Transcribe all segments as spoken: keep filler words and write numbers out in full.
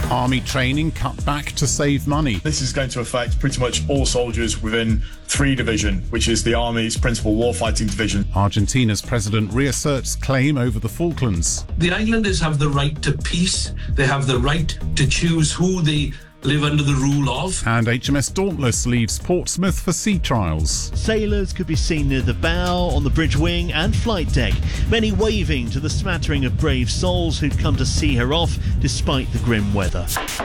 Army training cut back to save money. This is going to affect pretty much all soldiers within three Division, which is the Army's principal warfighting division. Argentina's president reasserts claim over the Falklands. The islanders have the right to peace. They have the right to choose who they live under the rule of. And H M S Dauntless leaves Portsmouth for sea trials. Sailors could be seen near the bow, on the bridge wing and flight deck, many waving to the smattering of brave souls who'd come to see her off despite the grim weather.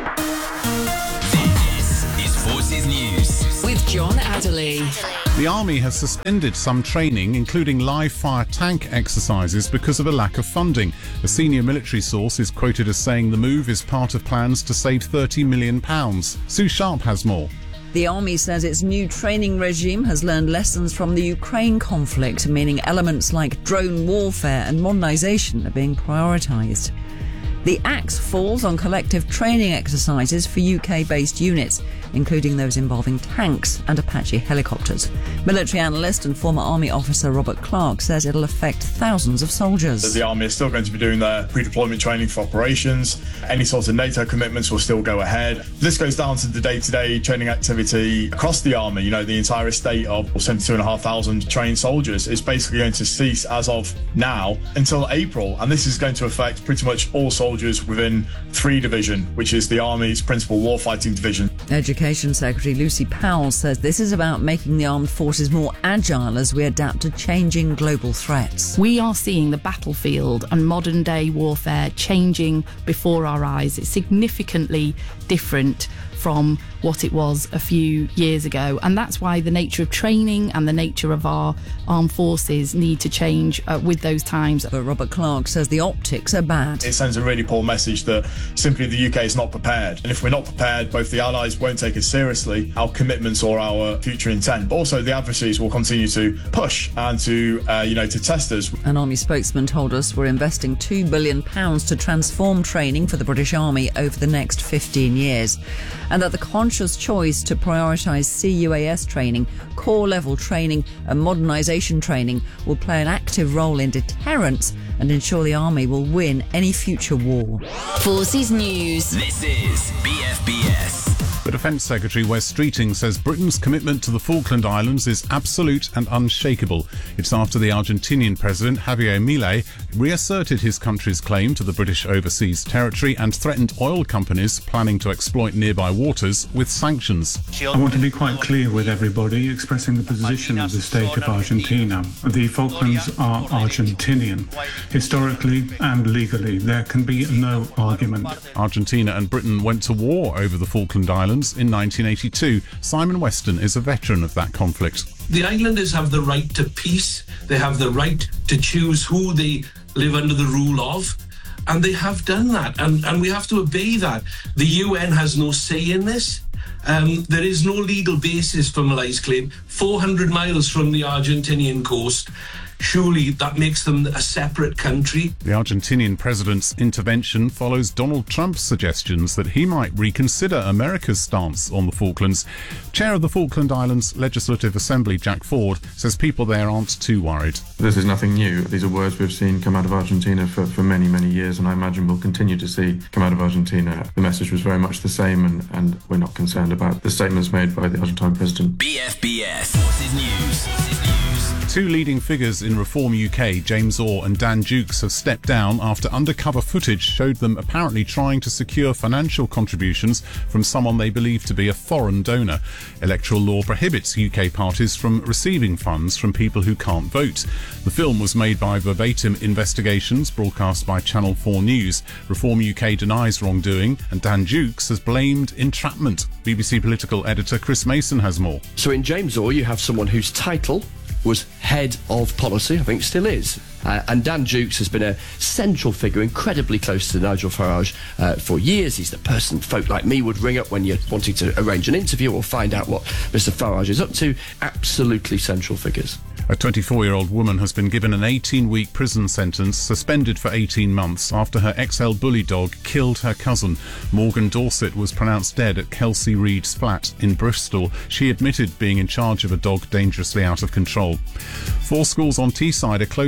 This is Forces News with John Adderley. The Army has suspended some training, including live fire tank exercises, because of a lack of funding. A senior military source is quoted as saying the move is part of plans to save thirty million pounds. Sue Sharp has more. The Army says its new training regime has learned lessons from the Ukraine conflict, meaning elements like drone warfare and modernisation are being prioritised. The axe falls on collective training exercises for U K-based units, including those involving tanks and Apache helicopters. Military analyst and former Army officer Robert Clark says it'll affect thousands of soldiers. The Army is still going to be doing their pre-deployment training for operations. Any sort of NATO commitments will still go ahead. This goes down to the day-to-day training activity across the Army. You know, the entire estate of seventy-two thousand five hundred trained soldiers is basically going to cease as of now until April. And this is going to affect pretty much all soldiers within three Division, which is the Army's principal warfighting division. Education Secretary Lucy Powell says this is about making the armed forces more agile as we adapt to changing global threats. We are seeing the battlefield and modern day warfare changing before our eyes. It's significantly different from what it was a few years ago, and that's why the nature of training and the nature of our armed forces need to change uh, with those times. But Robert Clark says the optics are bad. It sends a really poor message that simply the U K is not prepared, and if we're not prepared, both the Allies won't take us seriously, our commitments or our future intent, but also the adversaries will continue to push and to uh, you know to test us. An Army spokesman told us we're investing two billion pounds to transform training for the British Army over the next fifteen years, and that the conscious choice to prioritise C U A S training, core level training and modernisation training will play an active role in deterrence and ensure the Army will win any future war. Forces News. This is B F B S. The Defence Secretary Wes Streeting says Britain's commitment to the Falkland Islands is absolute and unshakable. It's after the Argentinian President Javier Milei reasserted his country's claim to the British overseas territory and threatened oil companies planning to exploit nearby waters with sanctions. I want to be quite clear with everybody, expressing the position of the state of Argentina. The Falklands are Argentinian. Historically and legally, there can be no argument. Argentina and Britain went to war over the Falkland Islands in nineteen eighty-two. Simon Weston is a veteran of that conflict. The islanders have the right to peace. They have the right to choose who they live under the rule of. And they have done that. And, and we have to obey that. The U N has no say in this. Um, there is no legal basis for Milei's claim. four hundred miles from the Argentinian coast. Surely that makes them a separate country. The Argentinian president's intervention follows Donald Trump's suggestions that he might reconsider America's stance on the Falklands. Chair of the Falkland Islands Legislative Assembly, Jack Ford, says people there aren't too worried. This is nothing new. These are words we've seen come out of Argentina for, for many, many years, and I imagine we'll continue to see come out of Argentina. The message was very much the same, and, and we're not concerned about the statements made by the Argentine president. B F B S. Forces News. Forces News. Two leading figures in Reform U K, James Orr and Dan Dukes, have stepped down after undercover footage showed them apparently trying to secure financial contributions from someone they believe to be a foreign donor. Electoral law prohibits U K parties from receiving funds from people who can't vote. The film was made by Verbatim Investigations, broadcast by Channel four News. Reform U K denies wrongdoing, and Dan Dukes has blamed entrapment. B B C political editor Chris Mason has more. So in James Orr, you have someone whose title was head of policy, I think still is. Uh, and Dan Dukes has been a central figure, incredibly close to Nigel Farage uh, for years. He's the person folk like me would ring up when you're wanting to arrange an interview or find out what Mister Farage is up to. Absolutely central figures. A twenty-four-year-old woman has been given an eighteen-week prison sentence, suspended for eighteen months, after her X L bully dog killed her cousin. Morgan Dorset was pronounced dead at Kelsey Reed's flat in Bristol. She admitted being in charge of a dog dangerously out of control. Four schools on Teesside are closing early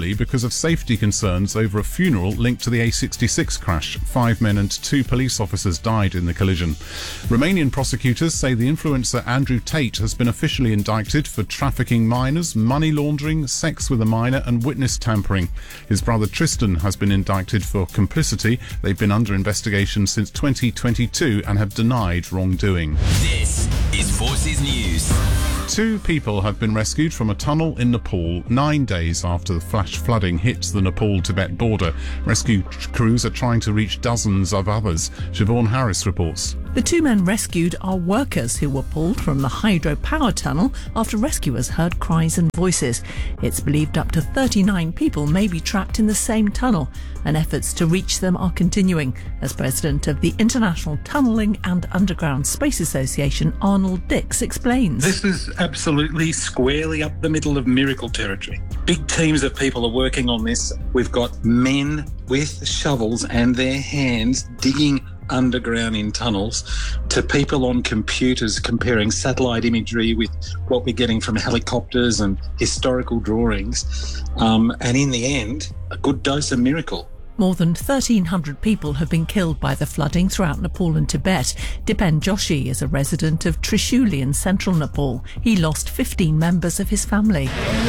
early because of safety concerns over a funeral linked to the A sixty-six crash. Five men and two police officers died in the collision. Romanian prosecutors say the influencer Andrew Tate has been officially indicted for trafficking minors, money laundering, sex with a minor and witness tampering. His brother Tristan has been indicted for complicity. They've been under investigation since twenty twenty-two and have denied wrongdoing. This is Forces News. Two people have been rescued from a tunnel in Nepal nine days after the flash flooding hit the Nepal-Tibet border. Rescue crews are trying to reach dozens of others. Siobhan Harris reports. The two men rescued are workers who were pulled from the hydropower tunnel after rescuers heard cries and voices. It's believed up to thirty-nine people may be trapped in the same tunnel, and efforts to reach them are continuing, as President of the International Tunnelling and Underground Space Association, Arnold Dix, explains. This is absolutely squarely up the middle of miracle territory. Big teams of people are working on this. We've got men with shovels and their hands digging underground in tunnels, to people on computers comparing satellite imagery with what we're getting from helicopters and historical drawings. Um, and in the end, a good dose of miracle. More than thirteen hundred people have been killed by the flooding throughout Nepal and Tibet. Dipen Joshi is a resident of Trishuli in central Nepal. He lost fifteen members of his family.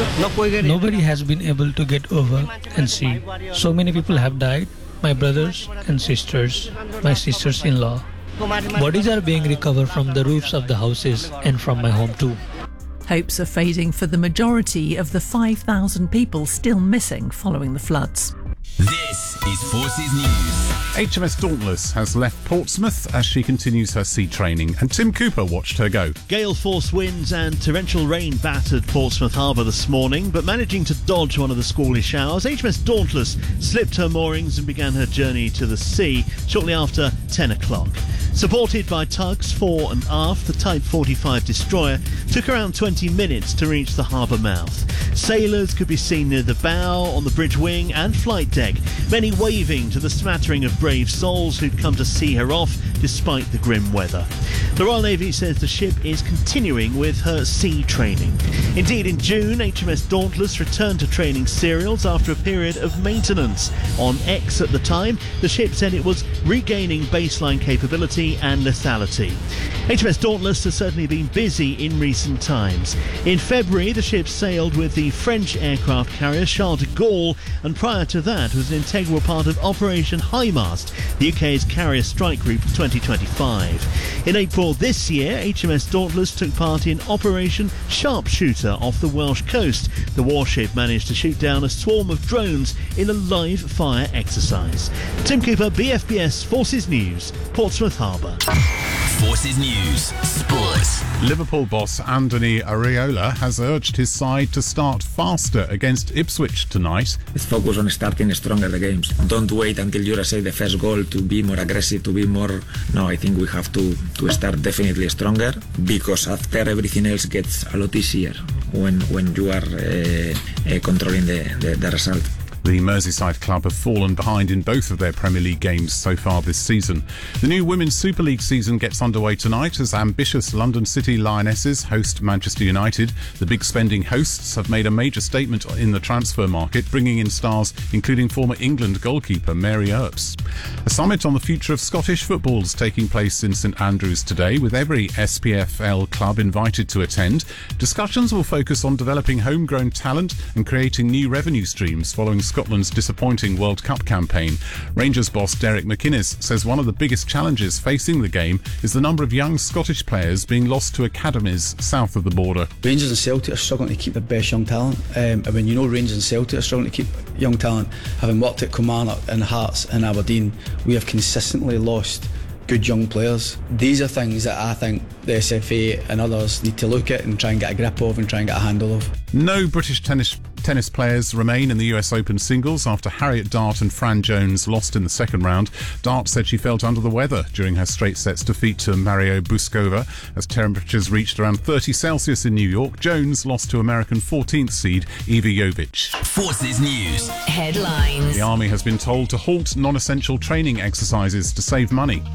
Nobody has been able to get over and see. So many people have died. My brothers and sisters, my sisters-in-law. Bodies are being recovered from the roofs of the houses and from my home too. Hopes are fading for the majority of the five thousand people still missing following the floods. This is Forces News. H M S Dauntless has left Portsmouth as she continues her sea training, and Tim Cooper watched her go. Gale force winds and torrential rain battered Portsmouth Harbour this morning, but managing to dodge one of the squally showers, H M S Dauntless slipped her moorings and began her journey to the sea shortly after ten o'clock. Supported by tugs fore and aft, the Type forty-five destroyer took around twenty minutes to reach the harbour mouth. Sailors could be seen near the bow, on the bridge wing and flight deck, many waving to the smattering of brave souls who'd come to see her off despite the grim weather. The Royal Navy says the ship is continuing with her sea training. Indeed, in June, H M S Dauntless returned to training serials after a period of maintenance. On X at the time, the ship said it was regaining baseline capability and lethality. H M S Dauntless has certainly been busy in recent times. In February, the ship sailed with the French aircraft carrier Charles de Gaulle, and prior to that was an integral part of Operation High Mast, the U K's carrier strike group for twenty twenty-five. In April this year, H M S Dauntless took part in Operation Sharpshooter off the Welsh coast. The warship managed to shoot down a swarm of drones in a live fire exercise. Tim Cooper, B F B S Forces News, Portsmouth Harbour. Forces News, Sports. Liverpool boss Andoni Iraola has urged his side to start faster against Ipswich tonight. Let's focus on starting stronger the games. Don't wait until you receive the first goal to be more aggressive, to be more... No, I think we have to, to start definitely stronger, because after everything else gets a lot easier when, when you are uh, uh, controlling the, the, the result. The Merseyside club have fallen behind in both of their Premier League games so far this season. The new Women's Super League season gets underway tonight as ambitious London City Lionesses host Manchester United. The big spending hosts have made a major statement in the transfer market, bringing in stars including former England goalkeeper Mary Earps. A summit on the future of Scottish football is taking place in St Andrews today, with every S P F L club invited to attend. Discussions will focus on developing homegrown talent and creating new revenue streams following Scotland's disappointing World Cup campaign. Rangers boss Derek McInnes says one of the biggest challenges facing the game is the number of young Scottish players being lost to academies south of the border. Rangers and Celtic are struggling to keep their best young talent, um, and when you know Rangers and Celtic are struggling to keep young talent, having worked at Kilmarnock and Hearts and Aberdeen, we have consistently lost good young players. These are things that I think the S F A and others need to look at and try and get a grip of and try and get a handle of. No British tennis tennis players remain in the U S Open singles after Harriet Dart and Fran Jones lost in the second round. Dart said she felt under the weather during her straight sets defeat to Mario Buskova as temperatures reached around thirty Celsius in New York. Jones lost to American fourteenth seed Iva Jovic. Forces News. Headlines. The Army has been told to halt non-essential training exercises to save money.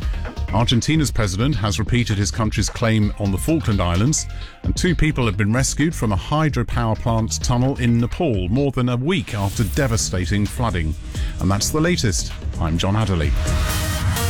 Argentina's president has repeated his country's claim on the Falkland Islands, and two people have been rescued from a hydropower plant tunnel in Nepal more than a week after devastating flooding. And that's the latest. I'm John Adderley.